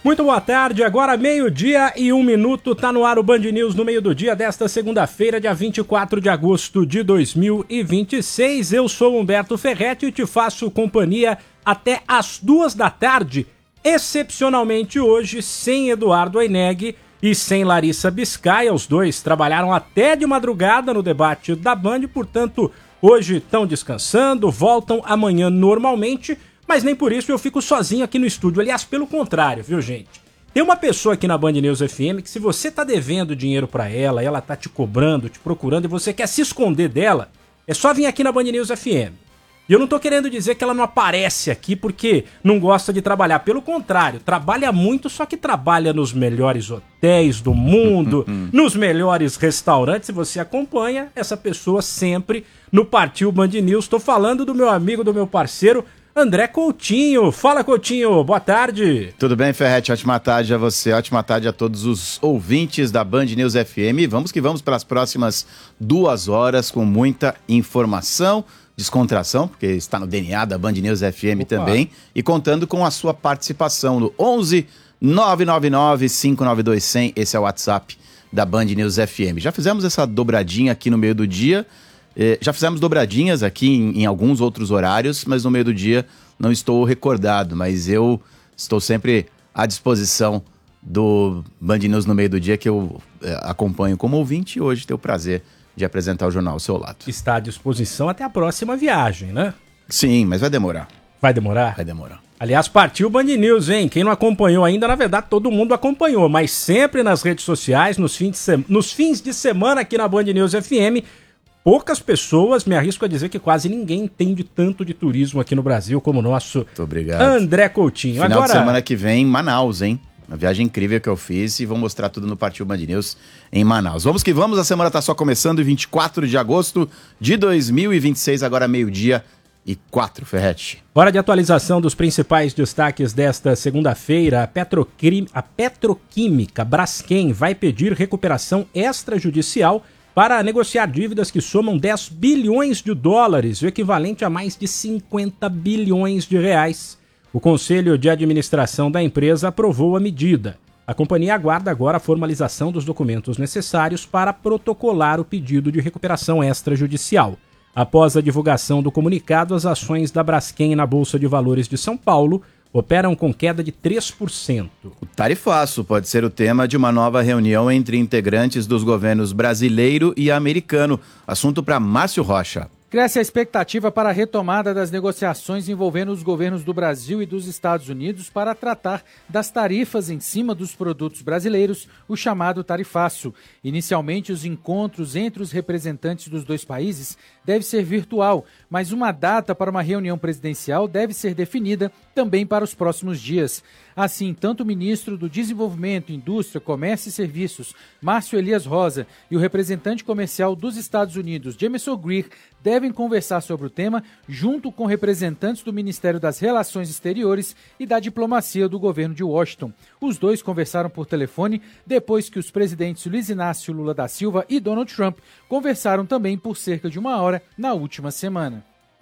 Muito boa tarde, agora 12:01, tá no ar o Band News no meio do dia desta segunda-feira, dia 24 de agosto de 2026. Eu sou Humberto Ferretti e te faço companhia até às 14h, excepcionalmente hoje sem Eduardo Aineg e sem Larissa Biscaia. Os dois trabalharam até de madrugada no debate da Band, portanto, hoje estão descansando, voltam amanhã normalmente. Mas nem por isso eu fico sozinho aqui no estúdio. Aliás, pelo contrário, viu, gente? Tem uma pessoa aqui na Band News FM que, se você tá devendo dinheiro pra ela, ela tá te cobrando, te procurando e você quer se esconder dela, é só vir aqui na Band News FM. E eu não tô querendo dizer que ela não aparece aqui porque não gosta de trabalhar. Pelo contrário, trabalha muito, só que trabalha nos melhores hotéis do mundo, nos melhores restaurantes. Se você acompanha essa pessoa sempre no Partiu Band News. Tô falando do meu amigo, do meu parceiro, André Coutinho. Fala, Coutinho, boa tarde. Tudo bem, Ferretti? Ótima tarde a você, ótima tarde a todos os ouvintes da Band News FM. Vamos que vamos pelas próximas 2 horas com muita informação, descontração, porque está no DNA da Band News FM também, e contando com a sua participação no 11 999 592 100, esse é o WhatsApp da Band News FM. Já fizemos essa dobradinha aqui no meio do dia. Já fizemos dobradinhas aqui em alguns outros horários, mas no meio do dia não estou recordado, mas eu estou sempre à disposição do Band News no meio do dia, que eu acompanho como ouvinte, e hoje tenho o prazer de apresentar o jornal ao seu lado. Está à disposição até a próxima viagem, né? Sim, mas vai demorar. Vai demorar? Vai demorar. Aliás, partiu o Band News, hein? Quem não acompanhou ainda, na verdade, todo mundo acompanhou, mas sempre nas redes sociais, nos fins de semana aqui na Band News FM. Poucas pessoas, me arrisco a dizer que quase ninguém entende tanto de turismo aqui no Brasil como o nosso André Coutinho. Final de semana que vem em Manaus, hein? Uma viagem incrível que eu fiz e vou mostrar tudo no Partiu Band News em Manaus. Vamos que vamos, a semana tá só começando, 24 de agosto de 2026, agora 12:04, Ferretti. Hora de atualização dos principais destaques desta segunda-feira. A Petroquímica Braskem vai pedir recuperação extrajudicial para negociar dívidas que somam 10 bilhões de dólares, o equivalente a mais de 50 bilhões de reais. O Conselho de Administração da empresa aprovou a medida. A companhia aguarda agora a formalização dos documentos necessários para protocolar o pedido de recuperação extrajudicial. Após a divulgação do comunicado, as ações da Braskem na Bolsa de Valores de São Paulo operam com queda de 3%. O tarifaço pode ser o tema de uma nova reunião entre integrantes dos governos brasileiro e americano. Assunto para Márcio Rocha. Cresce a expectativa para a retomada das negociações envolvendo os governos do Brasil e dos Estados Unidos para tratar das tarifas em cima dos produtos brasileiros, o chamado tarifaço. Inicialmente, os encontros entre os representantes dos dois países deve ser virtual, mas uma data para uma reunião presidencial deve ser definida também para os próximos dias. Assim, tanto o ministro do Desenvolvimento, Indústria, Comércio e Serviços, Márcio Elias Rosa, e o representante comercial dos Estados Unidos, Jameson Greer, devem conversar sobre o tema junto com representantes do Ministério das Relações Exteriores e da Diplomacia do governo de Washington. Os dois conversaram por telefone depois que os presidentes Luiz Inácio Lula da Silva e Donald Trump conversaram também por cerca de 1 hora na última semana.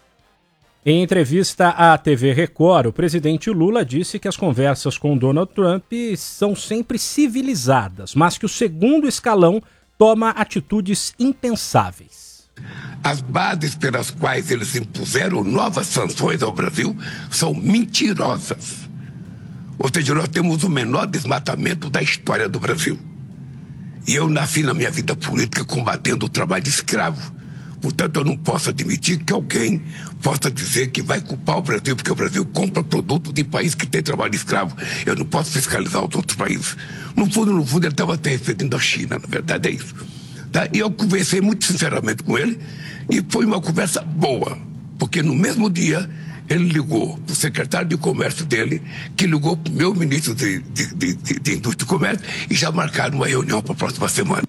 Em entrevista à TV Record, o presidente Lula disse que as conversas com Donald Trump são sempre civilizadas, mas que o segundo escalão toma atitudes impensáveis. As bases pelas quais eles impuseram novas sanções ao Brasil são mentirosas. Ou seja, nós temos o menor desmatamento da história do Brasil. E eu nasci na minha vida política combatendo o trabalho escravo. Portanto, eu não posso admitir que alguém possa dizer que vai culpar o Brasil, porque o Brasil compra produto de país que tem trabalho escravo. Eu não posso fiscalizar os outros países. No fundo, ele estava até referindo à China, na verdade é isso. Tá? E eu conversei muito sinceramente com ele, e foi uma conversa boa, porque no mesmo dia ele ligou para o secretário de comércio dele, que ligou para o meu ministro de Indústria e Comércio, e já marcaram uma reunião para a próxima semana.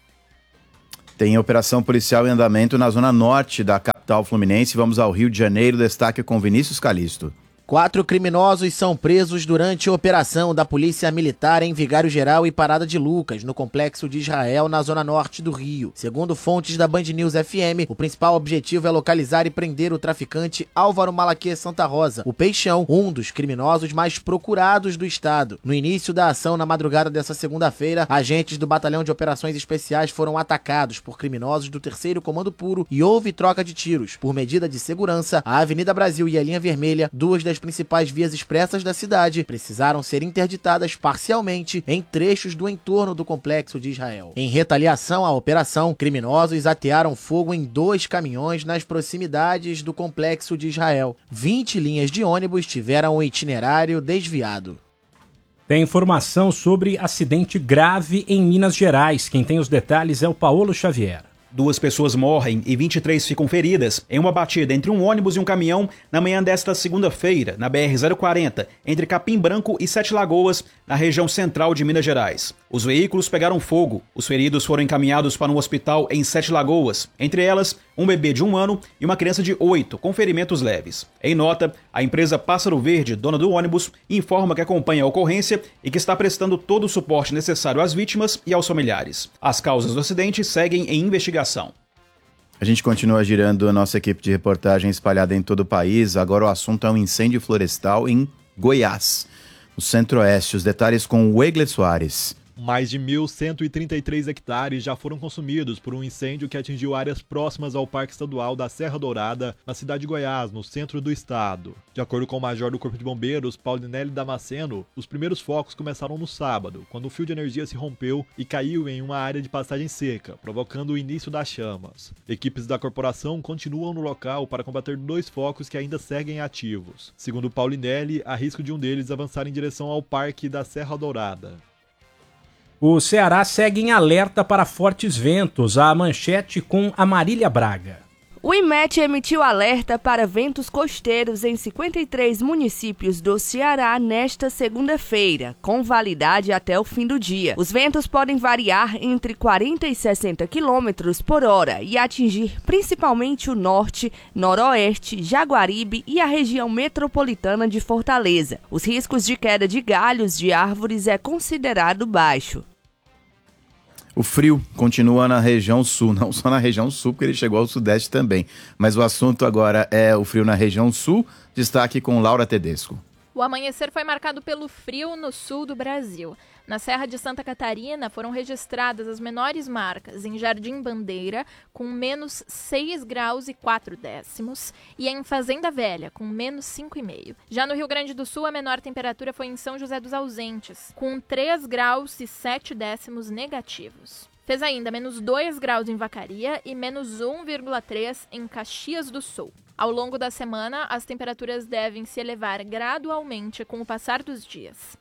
Tem operação policial em andamento na zona norte da capital fluminense. Vamos ao Rio de Janeiro. Destaque com Vinícius Calixto. 4 criminosos são presos durante a operação da Polícia Militar em Vigário Geral e Parada de Lucas, no Complexo de Israel, na zona norte do Rio. Segundo fontes da Band News FM, o principal objetivo é localizar e prender o traficante Álvaro Malaquias Santa Rosa, o Peixão, um dos criminosos mais procurados do estado. No início da ação, na madrugada dessa segunda-feira, agentes do Batalhão de Operações Especiais foram atacados por criminosos do 3º Comando Puro e houve troca de tiros. Por medida de segurança, a Avenida Brasil e a Linha Vermelha, duas das principais vias expressas da cidade, precisaram ser interditadas parcialmente em trechos do entorno do Complexo de Israel. Em retaliação à operação, criminosos atearam fogo em 2 caminhões nas proximidades do Complexo de Israel. 20 linhas de ônibus tiveram o itinerário desviado. Tem informação sobre acidente grave em Minas Gerais. Quem tem os detalhes é o Paulo Xavier. 2 pessoas morrem e 23 ficam feridas em uma batida entre um ônibus e um caminhão na manhã desta segunda-feira, na BR-040, entre Capim Branco e Sete Lagoas, na região central de Minas Gerais. Os veículos pegaram fogo. Os feridos foram encaminhados para um hospital em Sete Lagoas, entre elas um bebê de 1 ano e uma criança de 8, com ferimentos leves. Em nota, a empresa Pássaro Verde, dona do ônibus, informa que acompanha a ocorrência e que está prestando todo o suporte necessário às vítimas e aos familiares. As causas do acidente seguem em investigação. A gente continua girando a nossa equipe de reportagem espalhada em todo o país. Agora o assunto é um incêndio florestal em Goiás, no centro-oeste. Os detalhes com o Egler Soares. Mais de 1.133 hectares já foram consumidos por um incêndio que atingiu áreas próximas ao Parque Estadual da Serra Dourada, na cidade de Goiás, no centro do estado. De acordo com o major do Corpo de Bombeiros, Paulinelli Damasceno, os primeiros focos começaram no sábado, quando o fio de energia se rompeu e caiu em uma área de passagem seca, provocando o início das chamas. Equipes da corporação continuam no local para combater 2 focos que ainda seguem ativos. Segundo Paulinelli, há risco de um deles avançar em direção ao Parque da Serra Dourada. O Ceará segue em alerta para fortes ventos. A manchete com a Marília Braga. O IMET emitiu alerta para ventos costeiros em 53 municípios do Ceará nesta segunda-feira, com validade até o fim do dia. Os ventos podem variar entre 40 e 60 km por hora e atingir principalmente o norte, noroeste, Jaguaribe e a região metropolitana de Fortaleza. Os riscos de queda de galhos de árvores é considerado baixo. O frio continua na região sul, não só na região sul, porque ele chegou ao sudeste também. Mas o assunto agora é o frio na região sul. Destaque com Laura Tedesco. O amanhecer foi marcado pelo frio no sul do Brasil. Na Serra de Santa Catarina foram registradas as menores marcas em Jardim Bandeira, com menos 6 graus e 4 décimos, e em Fazenda Velha, com menos 5,5. Já no Rio Grande do Sul, a menor temperatura foi em São José dos Ausentes, com 3 graus e 7 décimos negativos. Fez ainda menos 2 graus em Vacaria e menos 1,3 em Caxias do Sul. Ao longo da semana, as temperaturas devem se elevar gradualmente com o passar dos dias.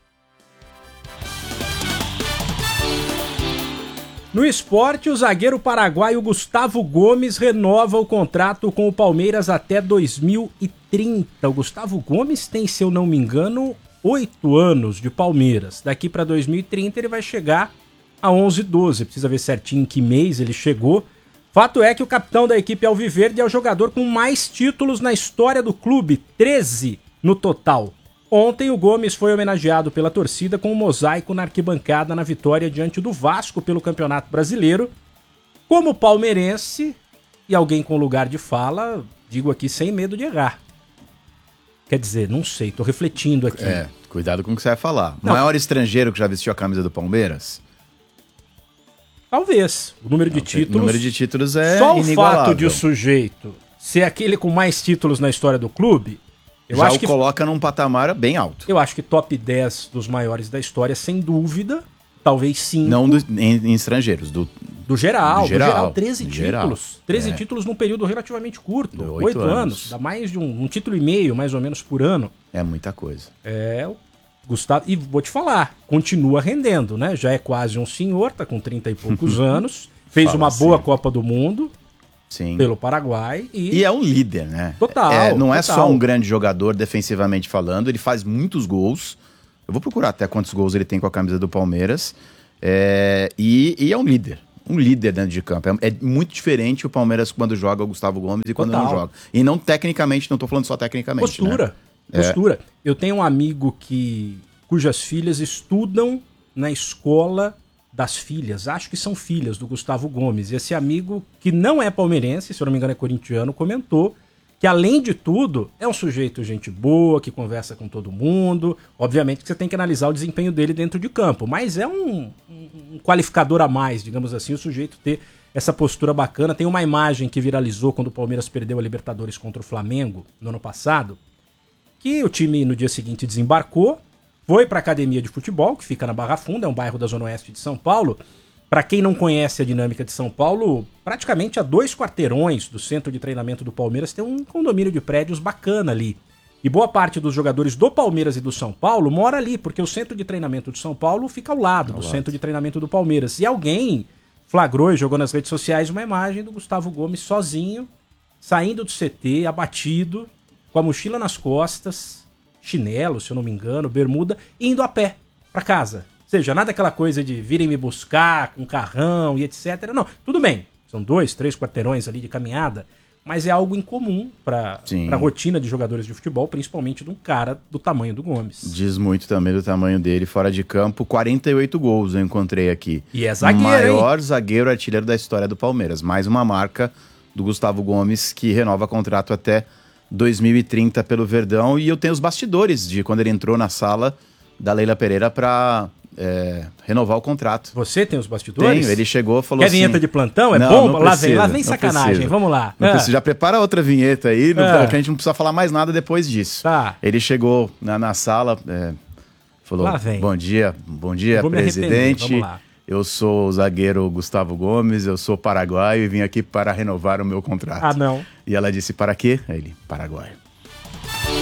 No esporte, o zagueiro paraguaio Gustavo Gomes renova o contrato com o Palmeiras até 2030. O Gustavo Gomes tem, se eu não me engano, 8 anos de Palmeiras. Daqui para 2030 ele vai chegar a 11, 12. Precisa ver certinho em que mês ele chegou. Fato é que o capitão da equipe alviverde é o jogador com mais títulos na história do clube, 13 no total. Ontem o Gomes foi homenageado pela torcida com um mosaico na arquibancada na vitória diante do Vasco pelo Campeonato Brasileiro. Como palmeirense e alguém com lugar de fala, digo aqui sem medo de errar. Quer dizer, não sei, tô refletindo aqui. Cuidado com o que você vai falar. O Não. maior estrangeiro que já vestiu a camisa do Palmeiras? Talvez. O número de títulos... O número de títulos é Só o inigualável. fato de o sujeito ser aquele com mais títulos na história do clube... Eu acho que coloca num patamar bem alto. Eu acho que top 10 dos maiores da história, sem dúvida. Talvez 5. Não em estrangeiros, do geral. Do geral. Do geral, 13 Do títulos. geral. 13 títulos num período relativamente curto. 8 8 anos. Dá mais de um título e meio, mais ou menos, por ano. É muita coisa. O Gustavo... E vou te falar, continua rendendo, né? Já é quase um senhor, tá com 30 e poucos anos. Fez uma boa Copa do Mundo. Sim. Pelo Paraguai. E é um líder, né? Total. Não é total. só um grande jogador defensivamente falando, ele faz muitos gols. Eu vou procurar até quantos gols ele tem com a camisa do Palmeiras. E é um líder. Um líder dentro de campo. É muito diferente o Palmeiras quando joga o Gustavo Gomes e quando não joga. E não tecnicamente, não tô falando só tecnicamente. Postura. Né? Postura. Eu tenho um amigo cujas filhas estudam na escola das filhas, acho que são filhas do Gustavo Gomes. E esse amigo, que não é palmeirense, se eu não me engano é corintiano, comentou que, além de tudo, é um sujeito gente boa, que conversa com todo mundo. Obviamente que você tem que analisar o desempenho dele dentro de campo, mas é um qualificador a mais, digamos assim, o sujeito ter essa postura bacana. Tem uma imagem que viralizou quando o Palmeiras perdeu a Libertadores contra o Flamengo no ano passado, que o time no dia seguinte desembarcou, foi para a academia de futebol, que fica na Barra Funda, é um bairro da Zona Oeste de São Paulo. Para quem não conhece a dinâmica de São Paulo, praticamente a 2 quarteirões do centro de treinamento do Palmeiras tem um condomínio de prédios bacana ali. E boa parte dos jogadores do Palmeiras e do São Paulo mora ali, porque o centro de treinamento de São Paulo fica ao lado do centro de treinamento do Palmeiras. E alguém flagrou e jogou nas redes sociais uma imagem do Gustavo Gomes sozinho, saindo do CT, abatido, com a mochila nas costas, chinelo, se eu não me engano, bermuda, indo a pé para casa. Ou seja, nada aquela coisa de virem me buscar com carrão e etc. Não, tudo bem, são 2, 3 quarteirões ali de caminhada, mas é algo incomum para a rotina de jogadores de futebol, principalmente de um cara do tamanho do Gomes. Diz muito também do tamanho dele fora de campo. 48 gols eu encontrei aqui. E é zagueiro, maior zagueiro artilheiro da história do Palmeiras. Mais uma marca do Gustavo Gomes, que renova contrato até 2030 pelo Verdão. E eu tenho os bastidores de quando ele entrou na sala da Leila Pereira para renovar o contrato. Você tem os bastidores? Tenho, ele chegou e falou assim... Quer vinheta de plantão? É bom? Lá vem sacanagem, precisa. Vamos lá. Não precisa, já prepara outra vinheta aí, que a gente não precisa falar mais nada depois disso. Tá. Ele chegou na sala, falou, bom dia presidente. Vamos lá. Eu sou o zagueiro Gustavo Gomes, eu sou paraguaio e vim aqui para renovar o meu contrato. Ah, não. E ela disse, para quê? Aí ele, Paraguai.